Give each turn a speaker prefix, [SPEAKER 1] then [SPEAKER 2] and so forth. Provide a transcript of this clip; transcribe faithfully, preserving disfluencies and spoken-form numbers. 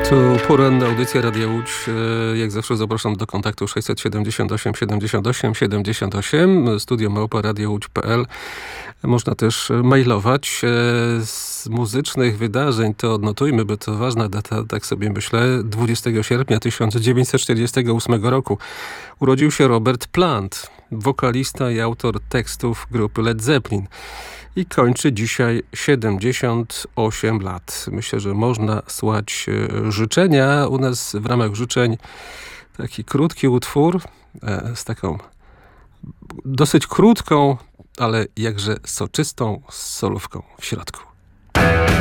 [SPEAKER 1] Tu poranna audycja Radia Łódź. Jak zawsze zapraszam do kontaktu sześćset siedemdziesiąt osiem siedemdziesiąt osiem siedemdziesiąt osiem, studio małpa radio łódź kropka p l. Można też mailować. Z muzycznych wydarzeń to odnotujmy, bo to ważna data, tak sobie myślę. dwudziestego sierpnia tysiąc dziewięćset czterdziestego ósmego roku urodził się Robert Plant, wokalista i autor tekstów grupy Led Zeppelin. I kończy dzisiaj siedemdziesiąt osiem lat. Myślę, że można słać życzenia. U nas w ramach życzeń taki krótki utwór z taką dosyć krótką, ale jakże soczystą solówką w środku.